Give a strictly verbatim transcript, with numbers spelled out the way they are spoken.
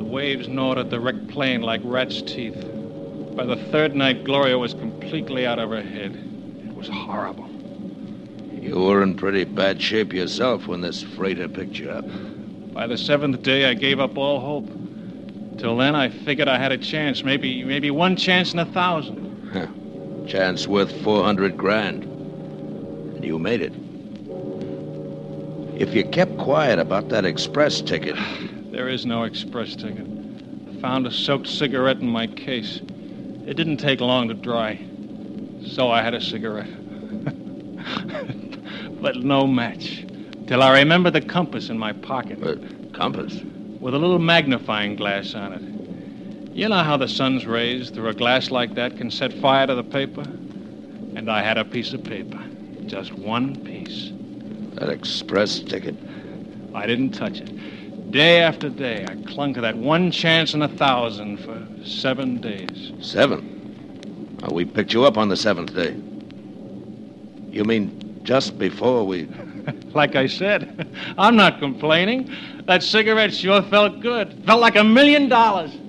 waves gnawed at the wrecked plane like rat's teeth. By the third night, Gloria was completely out of her head. It was horrible. You were in pretty bad shape yourself when this freighter picked you up. By the seventh day, I gave up all hope. Till then, I figured I had a chance, maybe maybe one chance in a thousand. Huh. Chance worth four hundred grand. And you made it. If you kept quiet about that express ticket... There is no express ticket. I found a soaked cigarette in my case. It didn't take long to dry. So I had a cigarette. But no match. Till I remember the compass in my pocket. Uh, compass? With a little magnifying glass on it. You know how the sun's rays through a glass like that can set fire to the paper? And I had a piece of paper. Just one piece. That express ticket. I didn't touch it. Day after day, I clung to that one chance in a thousand for seven days. Seven? Well, we picked you up on the seventh day. You mean just before we... Like I said, I'm not complaining. That cigarette sure felt good. Felt like a million dollars.